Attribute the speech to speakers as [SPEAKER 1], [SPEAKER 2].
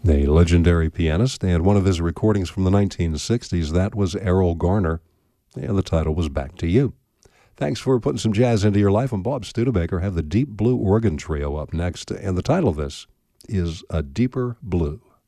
[SPEAKER 1] A legendary pianist, and one of his recordings from the 1960s, that was Errol Garner, and the title was Back to You. Thanks for putting some jazz into your life. I'm Bob Studebaker. Have the Deep Blue Organ Trio up next, and the title of this is A Deeper Blue.